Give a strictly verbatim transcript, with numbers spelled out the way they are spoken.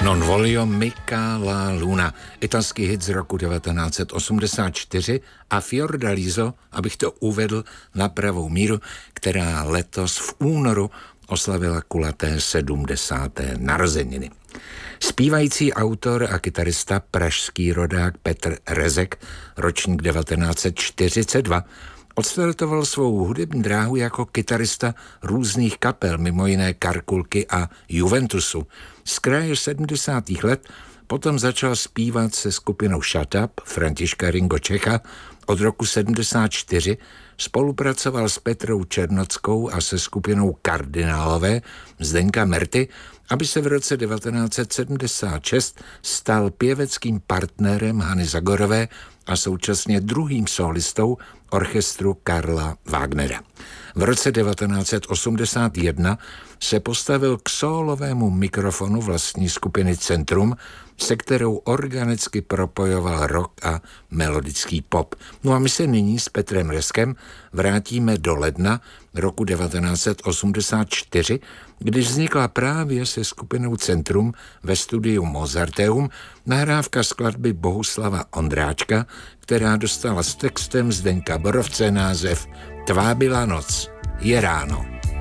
Non voglio mica la luna, italský hit z roku devatenáct set osmdesát čtyři a Fiordaliso, abych to uvedl na pravou míru, která letos v únoru oslavila kulaté sedmdesáté narozeniny. Zpívající autor a kytarista pražský rodák Petr Rezek, ročník devatenáct set čtyřicet dva, odstartoval svou hudební dráhu jako kytarista různých kapel, mimo jiné Karkulky a Juventusu. Z kraje sedmdesátých let potom začal zpívat se skupinou Shut Up Františka Ringo Čecha. Od roku sedmdesát čtyři spolupracoval s Petrou Černockou a se skupinou Kardinálové Zdeňka Merty, aby se v roce devatenáct set sedmdesát šest stal pěveckým partnerem Hany Zagorové a současně druhým solistou orchestru Karla Wagnera. V roce devatenáct set osmdesát jedna se postavil k sólovému mikrofonu vlastní skupiny Centrum, se kterou organicky propojoval rock a melodický pop. No a my se nyní s Petrem Rezkem vrátíme do ledna roku devatenáct set osmdesát čtyři, když vznikla právě se skupinou Centrum ve studiu Mozarteum nahrávka skladby Bohuslava Ondráčka, která dostala s textem Zdeňka Borovce název Tvá byla noc, je ráno.